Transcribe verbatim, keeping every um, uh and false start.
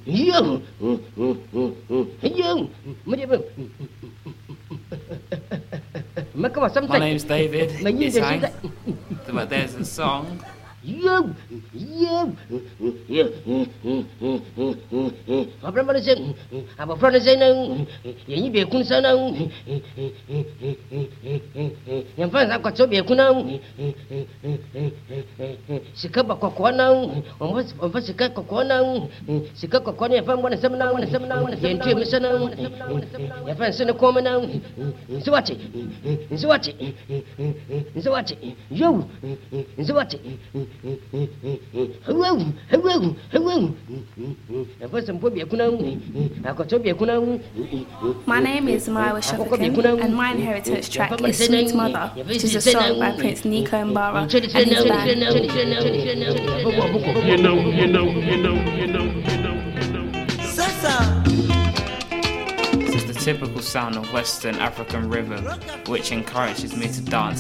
Yo, yo, My name's David. It's Hank. But there's a song. Yo, yo, yo. Apa mana sen? Apa pernah sen nang? Yang ini bekun sana. Yang pernah aku coba bekun nang. Sikap aku kuat nang. Orang orang sikap aku kuat nang. Sikap aku kuat ni apa mana sen nang? Sen nang. Yang tu macam nang. Yang pernah sen aku mana nang? Zawati, zawati, zawati. Yo, zawati. Hello, hello, hello. My name is Mara Shofakin, and my inheritance track is Sweet Mother, which is a song by Prince Nico Mbara and his band. You know, you know, you know, you know, you know, you know. Sasa. This is the typical sound of Western African rhythm, which encourages me to dance